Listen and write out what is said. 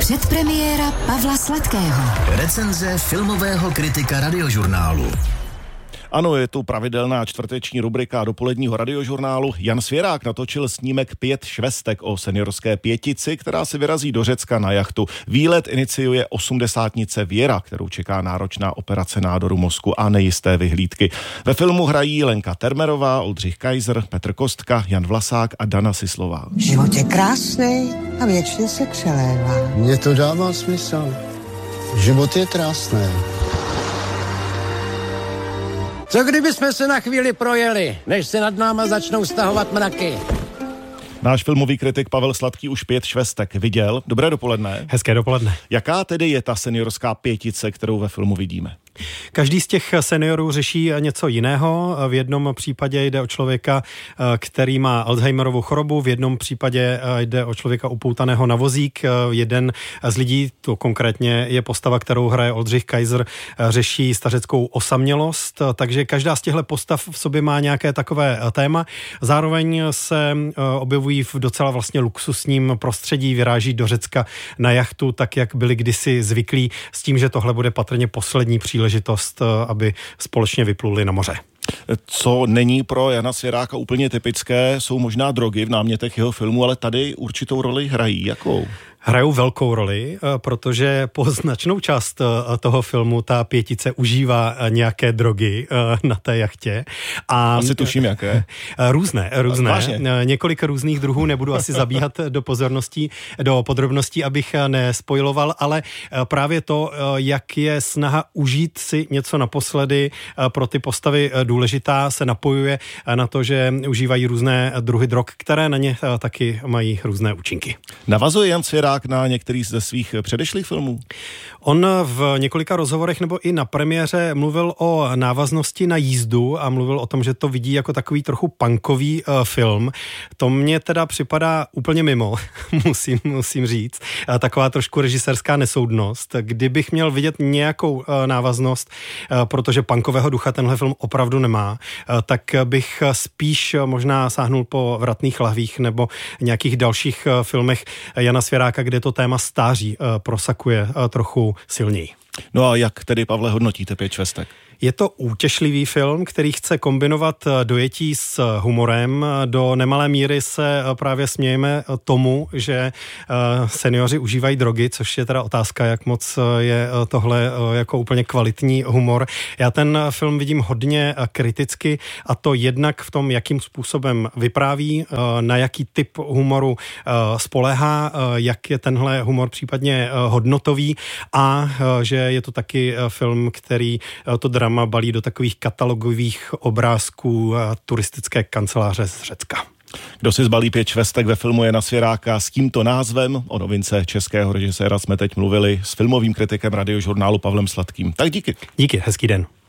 Předpremiéra Pavla Sladkého. Recenze filmového kritika Radiožurnálu. Ano, je tu pravidelná čtvrteční rubrika dopoledního Radiožurnálu. Jan Svěrák natočil snímek 5 švestek o seniorské pětici, která si vyrazí do Řecka na jachtu. Výlet iniciuje 80nice Věra, kterou čeká náročná operace nádoru mozku a nejisté vyhlídky. Ve filmu hrají Lenka Termerová, Oldřich Kaiser, Petr Kostka, Jan Vlasák a Dana Sislová. Život je krásný a věčně se přelévá. Mně to dává smysl. Život je krásný. Co kdyby jsme se na chvíli projeli, než se nad náma začnou stahovat mraky? Náš filmový kritik Pavel Sladký už 5 švestek viděl. Dobré dopoledne. Hezké dopoledne. Jaká tedy je ta seniorská pětice, kterou ve filmu vidíme? Každý z těch seniorů řeší něco jiného. V jednom případě jde o člověka, který má Alzheimerovu chorobu, v jednom případě jde o člověka upoutaného na vozík. Jeden z lidí, to konkrétně je postava, kterou hraje Oldřich Kaiser, řeší stařeckou osamělost, takže každá z těchto postav v sobě má nějaké takové téma. Zároveň se objevují v docela vlastně luxusním prostředí, vyráží do Řecka na jachtu, tak jak byli kdysi zvyklí, s tím, že tohle bude patrně poslední příležitost, aby společně vypluli na moře. Co není pro Jana Svěráka úplně typické, jsou možná drogy v námětech jeho filmu, ale tady určitou roli hrají. Jakou? Hrajou velkou roli, protože po značnou část toho filmu ta pětice užívá nějaké drogy na té jachtě. A asi tuším, jaké. Různé. Vážně? Několik různých druhů, nebudu asi zabíhat do podrobností, abych nespojiloval, ale právě to, jak je snaha užít si něco naposledy pro ty postavy důležitá, se napojuje na to, že užívají různé druhy drog, které na ně taky mají různé účinky. Navazuje Jan Svěrák na některý ze svých předešlých filmů? On v několika rozhovorech nebo i na premiéře mluvil o návaznosti na jízdu a mluvil o tom, že to vidí jako takový trochu punkový film. To mně teda připadá úplně mimo, musím říct. Taková trošku režisérská nesoudnost. Kdybych měl vidět nějakou návaznost, protože punkového ducha tenhle film opravdu nemá, tak bych spíš možná sáhnul po Vratných lahvích nebo nějakých dalších filmech Jana Svěráka, kde to téma stáří prosakuje trochu silněji. No a jak tedy, Pavle, hodnotíte 5 švestek? Je to útěšlivý film, který chce kombinovat dojetí s humorem. Do nemalé míry se právě smějeme tomu, že seniori užívají drogy, což je teda otázka, jak moc je tohle jako úplně kvalitní humor. Já ten film vidím hodně kriticky, a to jednak v tom, jakým způsobem vypráví, na jaký typ humoru spoléhá, jak je tenhle humor případně hodnotový, a že je to taky film, který to drama balí do takových katalogových obrázků turistické kanceláře z Řecka. Kdo si zbalí 5 švestek ve filmu Jana Svěráka s tímto názvem? O novince českého režiséra jsme teď mluvili s filmovým kritikem Radiožurnálu Pavlem Sladkým. Tak díky. Díky, hezký den.